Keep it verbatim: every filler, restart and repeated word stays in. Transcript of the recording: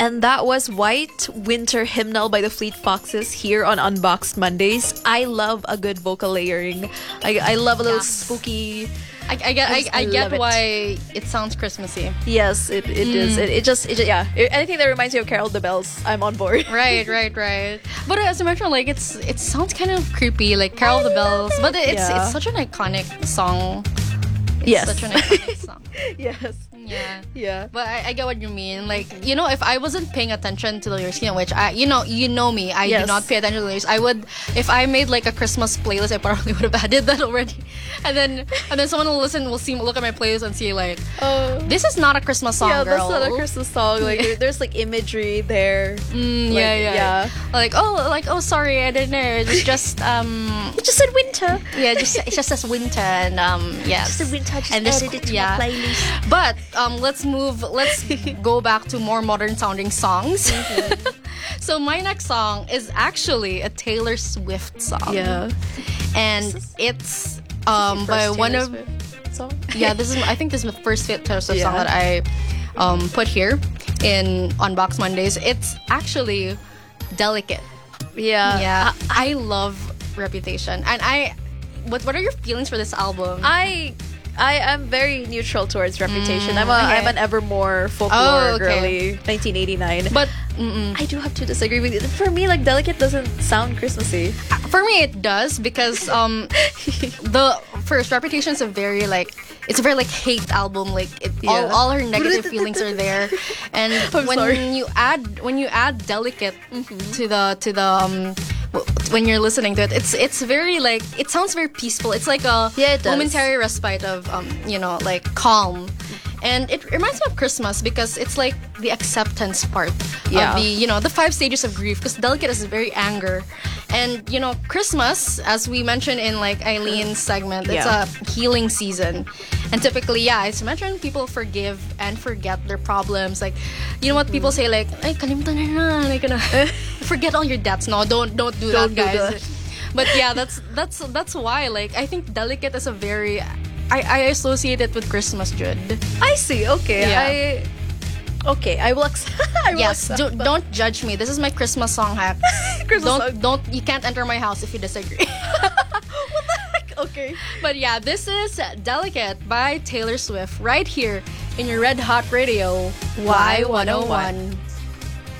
And that was White Winter Hymnal by the Fleet Foxes here on Unboxed Mondays. I love a good vocal layering. I, I love a little Yeah. spooky. I, I get, I I, just- I I get love it. why it sounds Christmassy. Yes, it, it is. It, it just, it just, yeah. Anything that reminds you of Carol the Bells, I'm on board. Right, right, right. But as I mentioned, like it's it sounds kind of creepy, like Carol of the Bells. But it's Yeah. it's such an iconic song. It's Yes. such an iconic song. Yes. Yeah. Yeah. But I, I get what you mean. Like, you know, if I wasn't paying attention to the lyrics, you know, which I, you know, you know me, I Yes. do not pay attention to the lyrics. I would, if I made like a Christmas playlist, I probably would have added that already. And then, and then someone will listen, will see, look at my playlist and see like, Oh. this is not a Christmas song, Yeah, girl. that's not a Christmas song. Like, there- there's like imagery there. Mm, Like, yeah, yeah, yeah. Like, oh, like, oh, sorry, I didn't know. It's just, um, It just said winter. yeah, just it just says winter and um, yeah. Just said winter. I just And this- added it to yeah. my playlist. But um, let's move. Let's go back to more modern sounding songs. Mm-hmm. So my next song is actually a Taylor Swift song. Yeah. and This is- it's um by First one Taylor of Swift song. yeah. This is I think this is the first Taylor Swift song Yeah. that I um put here in Unbox Mondays. It's actually Delicate. Yeah. Yeah, I love Reputation, and I. What What are your feelings for this album? I I am very neutral towards Reputation. I'm a okay. am an Evermore folklore Oh, okay. girly. nineteen eighty-nine. but mm-mm. I do have to disagree with you. For me, like Delicate doesn't sound Christmassy. For me, it does because um, the first Reputation is a very like it's a very like hate album. Like it, all, Yeah. all her negative feelings are there, and I'm when sorry. you add when you add Delicate to the to the um, w- when you're listening to it, it's it's very like it sounds very peaceful. It's like a Yeah, it does. momentary respite of um, you know like calm. And it reminds me of Christmas because it's like the acceptance part Yeah. of the, you know, the five stages of grief. Because Delicate is very anger. And, you know, Christmas, as we mentioned in like Eileen's segment, it's Yeah. a healing season. And typically, yeah, as mentioned, people forgive and forget their problems. Like, you know what people say, like, ay, kalimutan na na, like, ano, forget all your debts. No, don't don't do Don't do that, guys. that. But yeah, that's that's that's why. Like, I think Delicate is a very I, I associate it with Christmas, Jude. I see. Okay. Yeah. I okay. I will accept. I will Yes, accept do, that. don't judge me. This is my Christmas song hack. Christmas don't song. don't you can't enter my house if you disagree. What the heck? Okay. But yeah, this is Delicate by Taylor Swift right here in your Red Hot Radio Y one oh one.